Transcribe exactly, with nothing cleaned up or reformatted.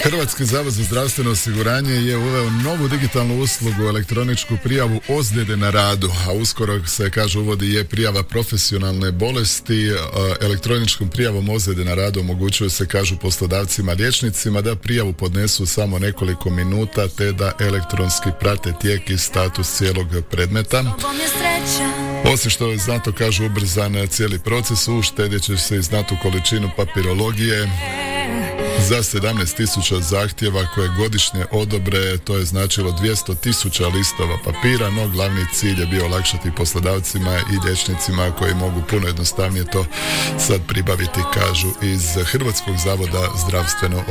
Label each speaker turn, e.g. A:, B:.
A: Hrvatski zavod za zdravstveno osiguranje je uveo novu digitalnu uslugu, elektroničku prijavu ozljede na radu, a uskoro se, kaže, uvodi je prijava profesionalne bolesti. Elektroničkom prijavom ozljede na radu omogućuje se, kažu poslodavcima liječnicima, da prijavu podnesu samo nekoliko minuta te da elektronski prate tijek i status cijelog predmeta. Osim što je znatno, kažu, ubrzan cijeli proces, uštedjet će se i znatnu količinu papirologije. Za sedamnaest tisuća zahtjeva koje godišnje odobre, to je značilo dvjesto tisuća listova papira, no glavni cilj je bio olakšati poslodavcima i liječnicima koji mogu puno jednostavnije to sad pribaviti, kažu iz Hrvatskog zavoda zdravstveno